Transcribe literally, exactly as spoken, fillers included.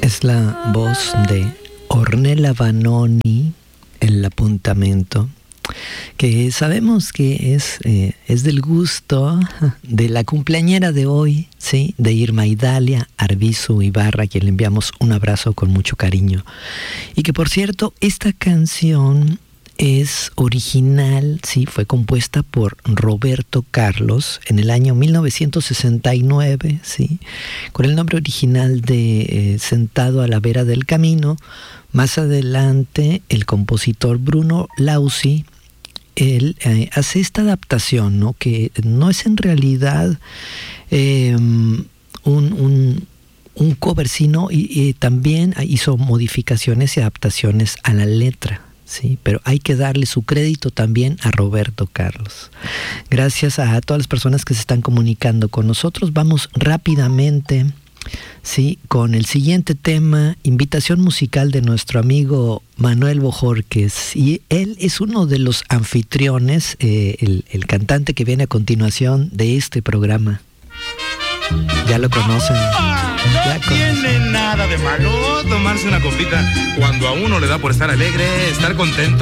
Es la voz de Ornella Vanoni, el apuntamento, que sabemos que es, eh, es del gusto de la cumpleañera de hoy, ¿sí? De Irma Idalia Arbizu Ibarra, a quien le enviamos un abrazo con mucho cariño. Y que, por cierto, esta canción es original, sí, fue compuesta por Roberto Carlos en el año mil novecientos sesenta y nueve, sí, con el nombre original de eh, Sentado a la vera del camino. Más adelante, el compositor Bruno Lauzi, él eh, hace esta adaptación, ¿no? Que no es en realidad eh, un, un, un cover, sino y, y también hizo modificaciones y adaptaciones a la letra. Sí, pero hay que darle su crédito también a Roberto Carlos. Gracias a todas las personas que se están comunicando con nosotros. Vamos rápidamente, sí, con el siguiente tema, invitación musical de nuestro amigo Manuel Bojorquez. Y él es uno de los anfitriones, eh, el, el cantante que viene a continuación de este programa. Ya lo conocen. Ya no tiene nada de malo tomarse una copita cuando a uno le da por estar alegre, estar contento.